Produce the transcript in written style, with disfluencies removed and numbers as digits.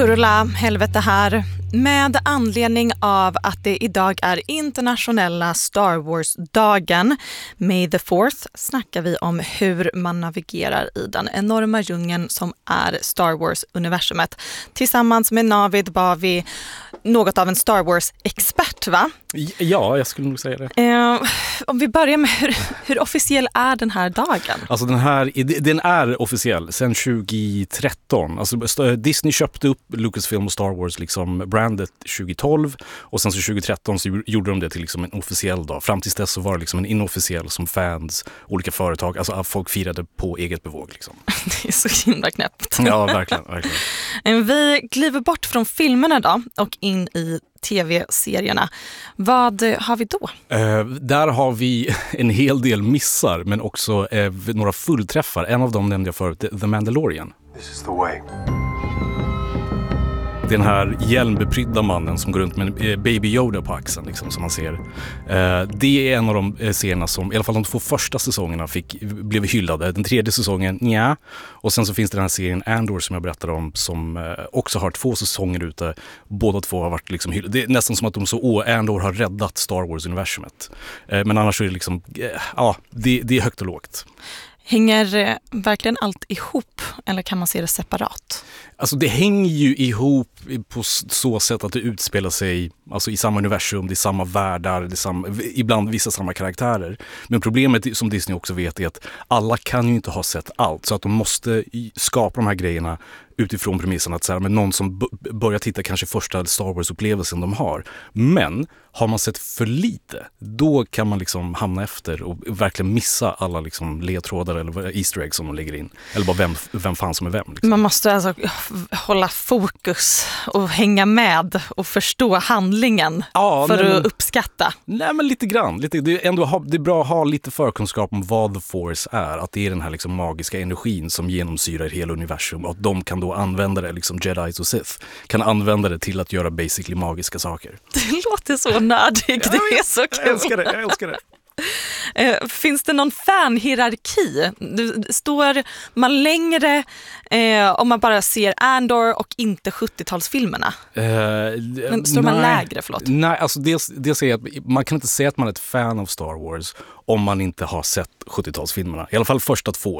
Rulla helvete här. Med anledning av att det idag är internationella Star Wars-dagen, May the 4th, snackar vi om hur man navigerar i den enorma djungeln som är Star Wars-universumet. Tillsammans med Navid Bavi, något av en Star Wars-expert, va? Ja, jag skulle nog säga det. Om vi börjar med hur officiell är den här dagen? Alltså den är officiell sedan 2013. Alltså Disney köpte upp Lucasfilm och Star Wars liksom brandet 2012 och sen så 2013 så gjorde de det till liksom en officiell dag. Fram tills dess så var det liksom en inofficiell som fans, olika företag, alltså folk firade på eget bevåg liksom. Det är så himla knäppt. Ja, verkligen. Vi kliver bort från filmerna då och in i tv-serierna. Vad har vi då? Där har vi en hel del missar men också några fullträffar. En av dem nämnde jag förut, The Mandalorian. This is the way. Den här hjälmbeprydda mannen som går runt med en Baby Yoda på axeln liksom, som man ser. Det är en av de scenerna som, i alla fall de 2 första säsongerna blev hyllade. Den 3:e säsongen, ja. Och sen så finns det den här serien Andor som jag berättade om som också har 2 säsonger ute. Båda 2 har varit liksom hyllade. Det är nästan som att de Andor har räddat Star Wars-universumet. Men annars är det liksom, det är högt och lågt. Hänger verkligen allt ihop eller kan man se det separat? Alltså det hänger ju ihop på så sätt att det utspelar sig alltså i samma universum, det är samma världar, det är ibland vissa samma karaktärer. Men problemet som Disney också vet är att alla kan ju inte ha sett allt så att de måste skapa de här grejerna utifrån premissen att så här, men någon som börjar titta kanske första Star Wars-upplevelsen de har. Men har man sett för lite, då kan man liksom hamna efter och verkligen missa alla liksom ledtrådar eller Easter eggs som de lägger in. Eller bara vem fan som är vem. Liksom. Man måste alltså hålla fokus och hänga med och förstå handlingen för att uppskatta. Nej, men lite grann. Det är bra att ha lite förkunskap om vad The Force är. Att det är den här liksom magiska energin som genomsyrar hela universum och att de kan då använda det, liksom Jedis och Sith, kan använda det till att göra basically magiska saker. Det låter så nördigt, det är så kul. Jag älskar det. Finns det någon fanhierarki? Står man längre om man bara ser Andor och inte 70-talsfilmerna? Står man lägre, förlåt? Nej, alltså det är att man kan inte säga att man är ett fan av Star Wars om man inte har sett 70-talsfilmerna. I alla fall första 2.